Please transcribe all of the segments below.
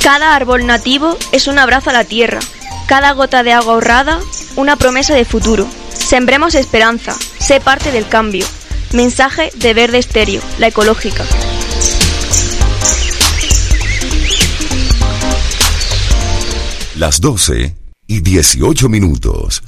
Cada árbol nativo es un abrazo a la tierra. Cada gota de agua ahorrada, una promesa de futuro. Sembremos esperanza. Sé parte del cambio. Mensaje de Verde Estéreo, la ecológica. Las 12:18.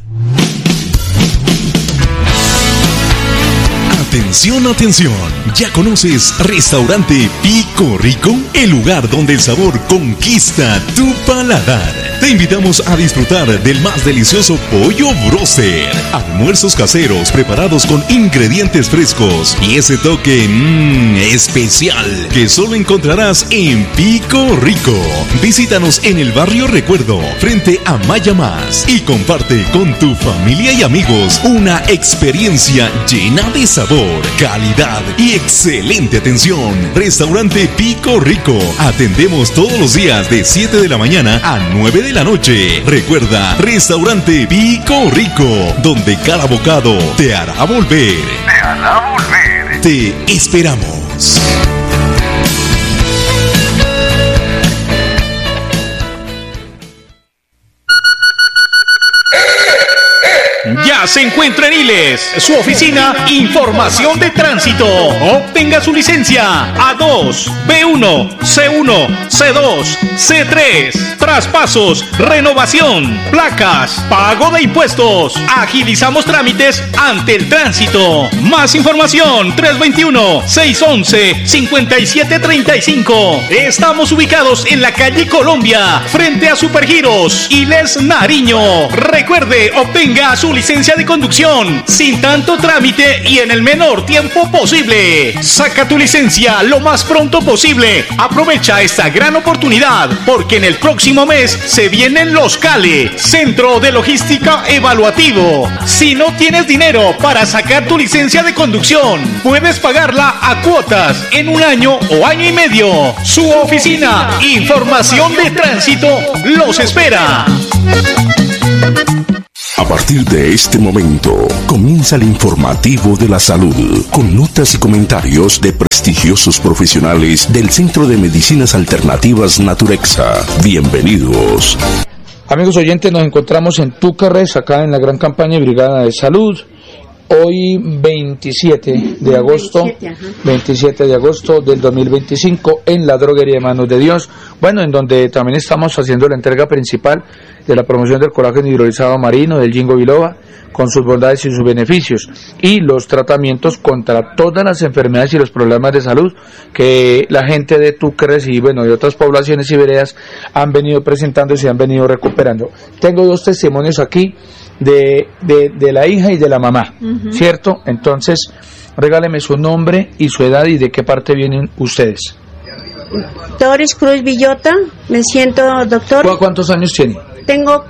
Atención, atención. ¿Ya conoces Restaurante Pico Rico? El lugar donde el sabor conquista tu paladar. Te invitamos a disfrutar del más delicioso pollo broster. Almuerzos caseros preparados con ingredientes frescos y ese toque especial que solo encontrarás en Pico Rico. Visítanos en el barrio Recuerdo, frente a Maya Más, y comparte con tu familia y amigos una experiencia llena de sabor, calidad y excelente atención. Restaurante Pico Rico. Atendemos todos los días de 7 de la mañana a 9 de la noche. Recuerda, Restaurante Pico Rico, donde cada bocado te hará volver. Te esperamos. Ya se encuentra en Iles, su oficina Información de Tránsito. Obtenga su licencia A2, B1, C1, C2, C3. Traspasos, renovación, placas, pago de impuestos. Agilizamos trámites ante el tránsito. Más información 321-611-5735. Estamos ubicados en la calle Colombia, frente a Supergiros, Iles, Nariño. Recuerde, obtenga su licencia de conducción sin tanto trámite y en el menor tiempo posible. Saca tu licencia lo más pronto posible. Aprovecha esta gran oportunidad porque en el próximo mes se vienen los CALE, Centro de Logística Evaluativo. Si no tienes dinero para sacar tu licencia de conducción, puedes pagarla a cuotas en 1 año o año y medio. Su oficina Información de Tránsito los espera. A partir de este momento, comienza el informativo de la salud, con notas y comentarios de prestigiosos profesionales del Centro de Medicinas Alternativas Naturexa. Bienvenidos. Amigos oyentes, nos encontramos en Túcares, acá en la gran campaña de Brigada de Salud. Hoy 27 de agosto, 27 de agosto del 2025, en la droguería de Manos de Dios, bueno, en donde también estamos haciendo la entrega principal de la promoción del colágeno hidrolizado marino, del Ginkgo biloba, con sus bondades y sus beneficios, y los tratamientos contra todas las enfermedades y los problemas de salud que la gente de Túcares y bueno, de otras poblaciones y veredas han venido presentando y se han venido recuperando. Tengo 2 testimonios aquí de la hija y de la mamá, ¿cierto? Entonces, regáleme su nombre y su edad y de qué parte vienen ustedes. Doris Cruz Villota, me siento doctor. ¿Cuántos años tiene? Tengo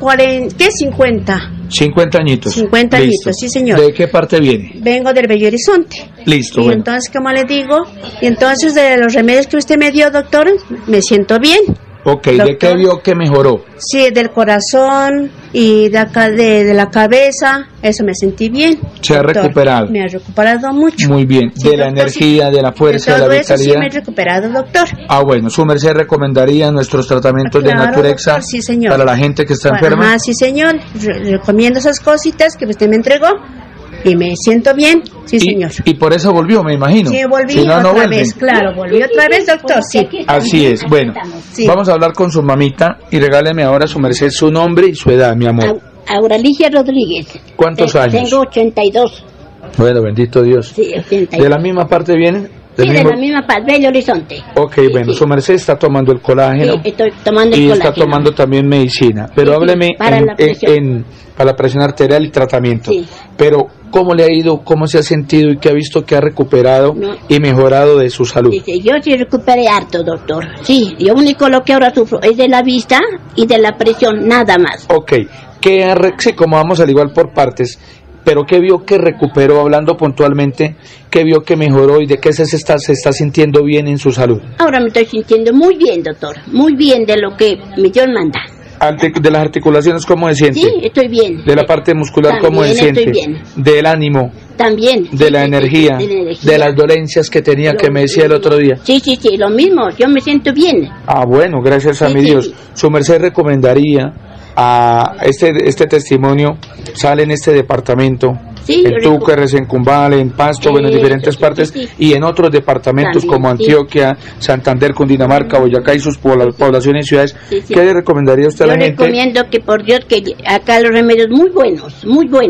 50. 50 añitos. 50 añitos, sí señor. ¿De qué parte viene? Vengo del Bello Horizonte. Listo, y bueno. entonces, como le digo, y entonces de los remedios que usted me dio, doctor, me siento bien. Ok, doctor, ¿de qué vio que mejoró? Sí, del corazón y de acá de la cabeza, eso me sentí bien. ¿Se ha recuperado? Me ha recuperado mucho. Muy bien, sí, de la doctor, energía, sí, de la fuerza, de la vitalidad. Eso sí me he recuperado, doctor. Ah, bueno, su merced recomendaría nuestros tratamientos de Naturexa, doctor, sí, señor, para la gente que está enferma. Ah, sí, señor, recomiendo esas cositas que usted me entregó. Y me siento bien, sí, señor. Y por eso volvió, me imagino. Sí, volví si no, otra vez, claro, volví otra vez, doctor, sí. Así es, bueno, sí. Vamos a hablar con su mamita y regáleme ahora su merced su nombre y su edad, mi amor. Auralicia Rodríguez. ¿Cuántos años? Tengo 82. Bueno, bendito Dios. Sí, 82. ¿De la misma parte vienen? Sí, de la misma parte, Bello Horizonte. Ok, sí, bueno, sí. su merced está tomando el colágeno. Sí, estoy tomando el y colágeno. está tomando también medicina. Pero sí, hábleme para la presión arterial y tratamiento. Sí. Pero, ¿cómo le ha ido? ¿Cómo se ha sentido? ¿Y qué ha visto que ha recuperado y mejorado de su salud? Sí, yo sí recuperé harto, doctor. Sí, yo único lo que ahora sufro es de la vista y de la presión, nada más. Ok, sí, como vamos al igual por partes, pero ¿qué vio que recuperó, hablando puntualmente, qué vio que mejoró y de qué se está sintiendo bien en su salud? Ahora me estoy sintiendo muy bien, doctor, muy bien de lo que mi Dios manda. De las articulaciones, ¿cómo se siente? Sí, estoy bien. De la parte muscular, ¿cómo se siente? Estoy bien. Del ánimo. También. De la energía. De las dolencias que tenía, que me decía el otro día. Sí, lo mismo, yo me siento bien. Bueno, gracias a mi Dios. Su merced recomendaría a este testimonio, sale en este departamento, en Túquerres, en Cumbal, en Pasto, en diferentes partes, y en otros departamentos como Antioquia, Santander, Cundinamarca, Boyacá y sus poblaciones y ciudades. ¿Qué le recomendaría usted a la gente? Yo recomiendo que, por Dios, que acá los remedios muy buenos.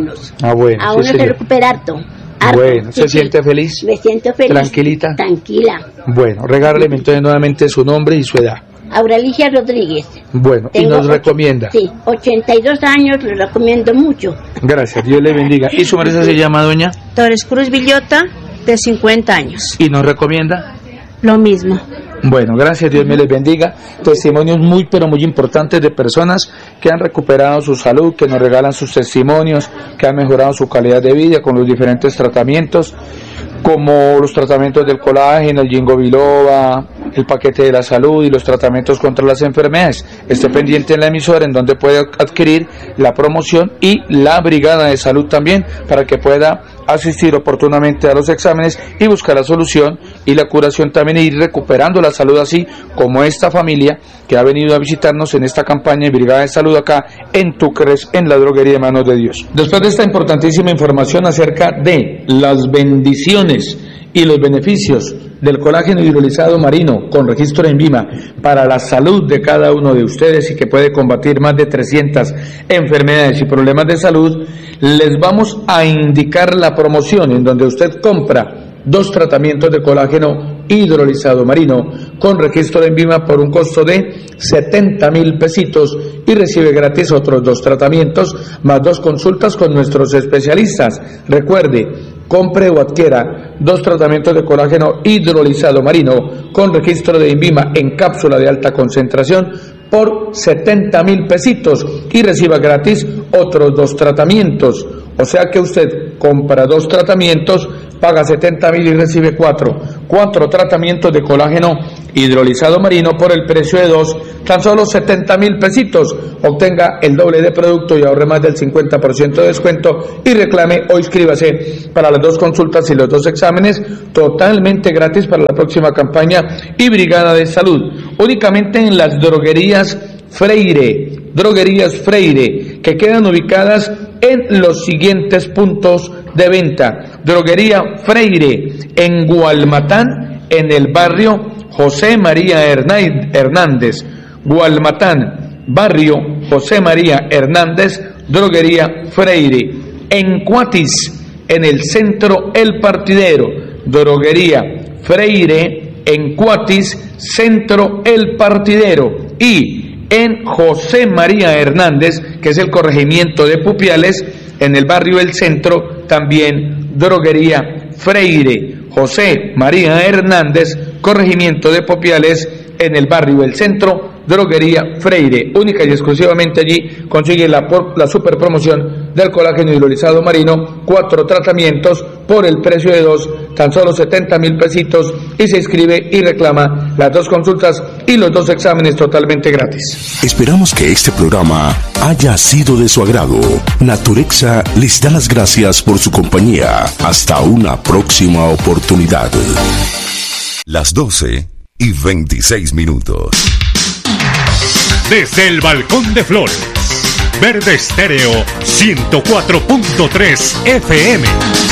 Bueno, a uno se recupera harto. Bueno, ¿se siente feliz? Me siento feliz. ¿Tranquilita? Tranquila. Bueno, regáleme entonces nuevamente su nombre y su edad. Aurelicia Rodríguez. Bueno, y nos recomienda. Sí, 82 años, lo recomiendo mucho. Gracias, Dios le bendiga. ¿Y su merced se llama doña? Torres Cruz Villota, de 50 años. ¿Y nos recomienda? Lo mismo. Bueno, gracias, Dios me les bendiga. Testimonios muy, pero muy importantes de personas que han recuperado su salud, que nos regalan sus testimonios, que han mejorado su calidad de vida con los diferentes tratamientos, como los tratamientos del colágeno, el ginkgo biloba, el paquete de la salud y los tratamientos contra las enfermedades. Esté pendiente en la emisora, en donde puede adquirir la promoción y la brigada de salud también, para que pueda asistir oportunamente a los exámenes y buscar la solución y la curación también, e ir recuperando la salud, así como esta familia que ha venido a visitarnos en esta campaña de brigada de salud acá en Túquerres, en la droguería de Manos de Dios. Después de esta importantísima información acerca de las bendiciones y los beneficios del colágeno hidrolizado marino con registro en INVIMA para la salud de cada uno de ustedes, y que puede combatir más de 300 enfermedades y problemas de salud, les vamos a indicar la promoción en donde usted compra 2 tratamientos de colágeno hidrolizado marino con registro de INVIMA por un costo de 70,000 pesitos, y recibe gratis otros 2 tratamientos más 2 consultas con nuestros especialistas. Recuerde, compre o adquiera 2 tratamientos de colágeno hidrolizado marino con registro de INVIMA en cápsula de alta concentración por 70,000 pesitos y reciba gratis otros 2 tratamientos. O sea que usted compra 2 tratamientos, paga 70,000 y recibe 4 tratamientos de colágeno hidrolizado marino por el precio de 2, tan solo 70,000 pesitos. Obtenga el doble de producto y ahorre más del 50% de descuento, y reclame o inscríbase para las 2 consultas y los 2 exámenes totalmente gratis para la próxima campaña y brigada de salud. Únicamente en las droguerías Freire, que quedan ubicadas en los siguientes puntos de venta. Droguería Freire en Gualmatán, en el barrio José María Hernández. Gualmatán, barrio José María Hernández, droguería Freire. En Cuatis, en el centro El Partidero, droguería Freire en Cuatis, centro El Partidero. Y en José María Hernández, que es el corregimiento de Pupiales, en el barrio El Centro, también droguería Freire. José María Hernández, corregimiento de Pupiales, en el barrio El Centro, droguería Freire. Única y exclusivamente allí consigue la super promoción del colágeno hidrolizado marino, 4 tratamientos por el precio de 2, tan solo 70,000 pesitos, y se inscribe y reclama las 2 consultas y los 2 exámenes totalmente gratis. Esperamos que este programa haya sido de su agrado. Naturexa les da las gracias por su compañía. Hasta una próxima oportunidad. Las 12:26. Desde el Balcón de Flores, Verde Estéreo 104.3 FM.